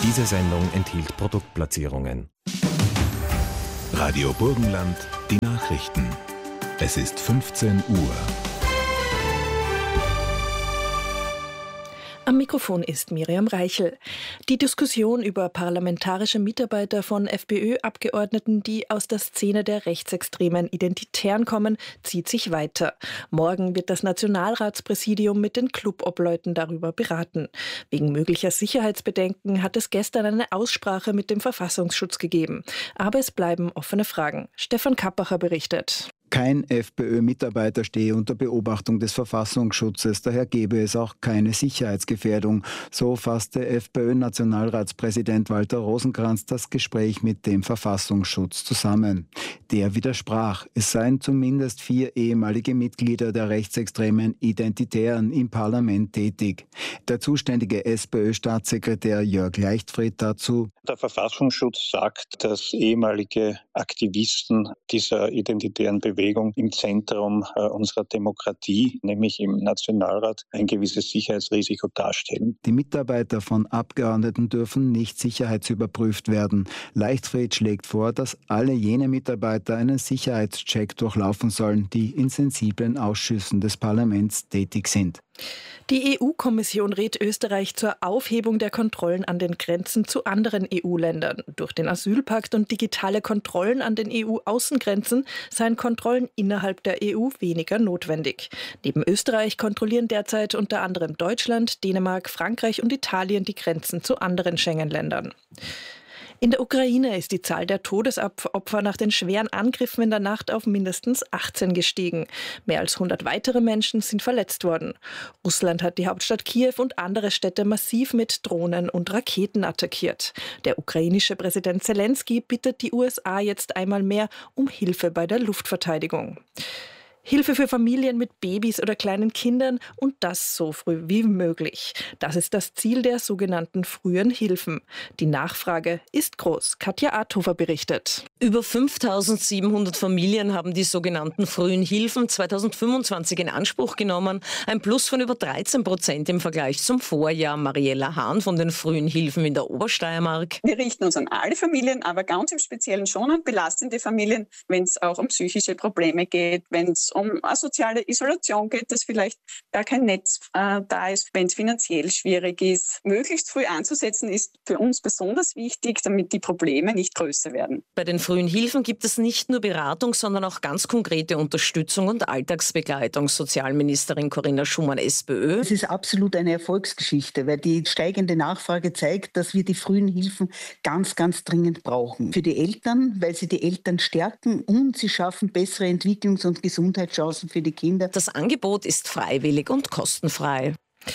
Diese Sendung enthielt Produktplatzierungen. Radio Burgenland, die Nachrichten. Es ist 15 Uhr. Am Mikrofon ist Miriam Reichel. Die Diskussion über parlamentarische Mitarbeiter von FPÖ-Abgeordneten, die aus der Szene der rechtsextremen Identitären kommen, zieht sich weiter. Morgen wird das Nationalratspräsidium mit den Clubobleuten darüber beraten. Wegen möglicher Sicherheitsbedenken hat es gestern eine Aussprache mit dem Verfassungsschutz gegeben. Aber es bleiben offene Fragen. Stefan Kappacher berichtet. Kein FPÖ-Mitarbeiter stehe unter Beobachtung des Verfassungsschutzes, daher gebe es auch keine Sicherheitsgefährdung. So fasste FPÖ-Nationalratspräsident Walter Rosenkranz das Gespräch mit dem Verfassungsschutz zusammen. Der widersprach, es seien zumindest 4 ehemalige Mitglieder der rechtsextremen Identitären im Parlament tätig. Der zuständige SPÖ-Staatssekretär Jörg Leichtfried dazu: Der Verfassungsschutz sagt, dass ehemalige Aktivisten dieser identitären Bewegung im Zentrum unserer Demokratie, nämlich im Nationalrat, ein gewisses Sicherheitsrisiko darstellen. Die Mitarbeiter von Abgeordneten dürfen nicht sicherheitsüberprüft werden. Leichtfried schlägt vor, dass alle jene Mitarbeiter einen Sicherheitscheck durchlaufen sollen, die in sensiblen Ausschüssen des Parlaments tätig sind. Die EU-Kommission rät Österreich zur Aufhebung der Kontrollen an den Grenzen zu anderen EU-Ländern. Durch den Asylpakt und digitale Kontrollen an den EU-Außengrenzen seien Kontrollen innerhalb der EU weniger notwendig. Neben Österreich kontrollieren derzeit unter anderem Deutschland, Dänemark, Frankreich und Italien die Grenzen zu anderen Schengen-Ländern. In der Ukraine ist die Zahl der Todesopfer nach den schweren Angriffen in der Nacht auf mindestens 18 gestiegen. Mehr als 100 weitere Menschen sind verletzt worden. Russland hat die Hauptstadt Kiew und andere Städte massiv mit Drohnen und Raketen attackiert. Der ukrainische Präsident Zelensky bittet die USA jetzt einmal mehr um Hilfe bei der Luftverteidigung. Hilfe für Familien mit Babys oder kleinen Kindern und das so früh wie möglich. Das ist das Ziel der sogenannten frühen Hilfen. Die Nachfrage ist groß. Katja Arthofer berichtet. Über 5.700 Familien haben die sogenannten frühen Hilfen 2025 in Anspruch genommen. Ein Plus von über 13% im Vergleich zum Vorjahr. Mariella Hahn von den frühen Hilfen in der Obersteiermark. Wir richten uns an alle Familien, aber ganz im Speziellen schon an belastende Familien, wenn es auch um psychische Probleme geht, wenn es um asoziale Isolation geht, dass vielleicht gar kein Netz da ist, wenn es finanziell schwierig ist. Möglichst früh anzusetzen ist für uns besonders wichtig, damit die Probleme nicht größer werden. Bei den frühen Hilfen gibt es nicht nur Beratung, sondern auch ganz konkrete Unterstützung und Alltagsbegleitung. Sozialministerin Corinna Schumann, SPÖ. Es ist absolut eine Erfolgsgeschichte, weil die steigende Nachfrage zeigt, dass wir die frühen Hilfen ganz, ganz dringend brauchen. Für die Eltern, weil sie die Eltern stärken und sie schaffen bessere Entwicklungs- und Gesundheitschancen für die Kinder. Das Angebot ist freiwillig und kostenfrei.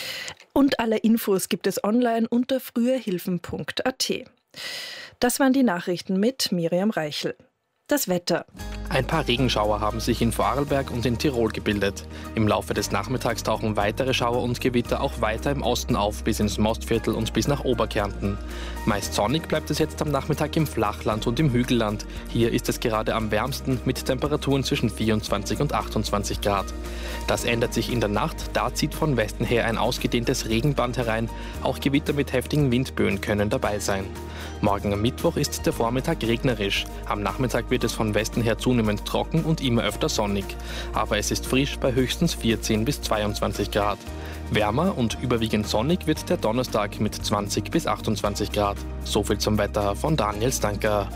Und alle Infos gibt es online unter früherhilfen.at. Das waren die Nachrichten mit Miriam Reichel. Das Wetter. Ein paar Regenschauer haben sich in Vorarlberg und in Tirol gebildet. Im Laufe des Nachmittags tauchen weitere Schauer und Gewitter auch weiter im Osten auf, bis ins Mostviertel und bis nach Oberkärnten. Meist sonnig bleibt es jetzt am Nachmittag im Flachland und im Hügelland. Hier ist es gerade am wärmsten mit Temperaturen zwischen 24 und 28 Grad. Das ändert sich in der Nacht, da zieht von Westen her ein ausgedehntes Regenband herein. Auch Gewitter mit heftigen Windböen können dabei sein. Morgen am Mittwoch ist der Vormittag regnerisch. Am Nachmittag wird es von Westen her zunehmend trocken und immer öfter sonnig. Aber es ist frisch bei höchstens 14 bis 22 Grad. Wärmer und überwiegend sonnig wird der Donnerstag mit 20 bis 28 Grad. Soviel zum Wetter von Daniel Stanker.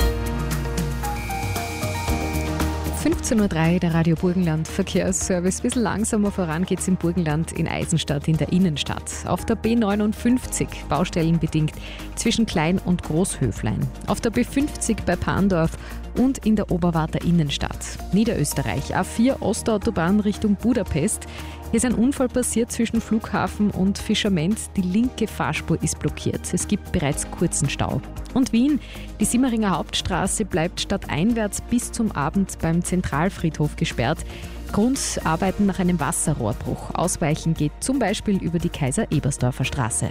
15.03 Uhr, der Radio Burgenland Verkehrsservice. Ein bisschen langsamer voran geht's im Burgenland in Eisenstadt in der Innenstadt. Auf der B59 baustellenbedingt zwischen Klein- und Großhöflein. Auf der B50 bei Pandorf und in der Oberwarter Innenstadt. Niederösterreich, A4 Ostautobahn Richtung Budapest. Hier ist ein Unfall passiert zwischen Flughafen und Fischament. Die linke Fahrspur ist blockiert. Es gibt bereits kurzen Stau. Und Wien, die Simmeringer Hauptstraße bleibt stadteinwärts bis zum Abend beim Zentralfriedhof gesperrt. Grund Arbeiten nach einem Wasserrohrbruch. Ausweichen geht zum Beispiel über die Kaiser-Ebersdorfer Straße.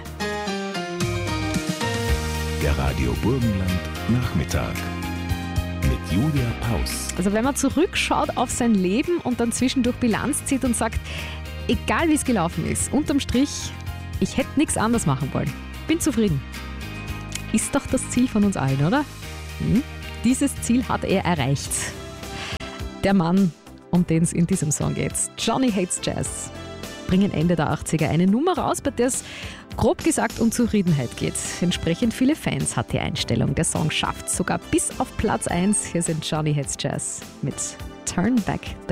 Der Radio Burgenland Nachmittag mit Julia Paus. Also wenn man zurückschaut auf sein Leben und dann zwischendurch Bilanz zieht und sagt, egal wie es gelaufen ist, unterm Strich, ich hätte nichts anders machen wollen. Bin zufrieden. ist doch das Ziel von uns allen, oder? Dieses Ziel hat er erreicht. Der Mann, um den es in diesem Song geht, Johnny Hates Jazz, bringen Ende der 80er eine Nummer raus, bei der es grob gesagt um Zufriedenheit geht. Entsprechend viele Fans hat die Einstellung. Der Song schafft sogar bis auf Platz 1. Hier sind Johnny Hates Jazz mit Turn Back the